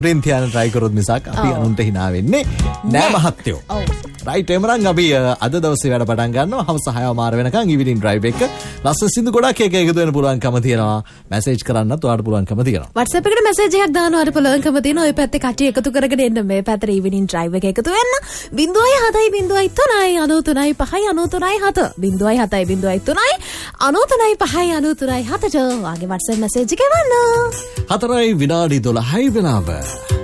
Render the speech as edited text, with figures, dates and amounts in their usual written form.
ප්‍රින්තියන් try කරොත් මිසක් අපි අනුන්ට hina වෙන්නේ නෑ මහත්තයෝ. රයිට් එමරන් අපි අද දවසේ වැඩ පටන් ගන්නවා. හවස 6 මාර වෙනකන් ඉවිනින් ඩ්‍රයිව් එක. ලස්සන සින්දු ගොඩක් එක එකතු වෙන්න පුළුවන්කම තියෙනවා. මැසේජ් කරන්නත් ඔයාලට පුළුවන්කම තියෙනවා. WhatsApp එකට මැසේජ් එකක් දානවාට පුළුවන්කම තියෙනවා. ඔය පැත්තේ කටි එකතු කරගෙන එන්න මේ පැත්තේ ඉවිනින් ඩ්‍රයිව් එක එකතු වෙන්න. 0.7 0.3 93 5 93 7 0.7 0.3 93 5 93 7 වාගේ WhatsApp මැසේජ් එක එවන්න. 4 විනාඩි 12 වෙලාව.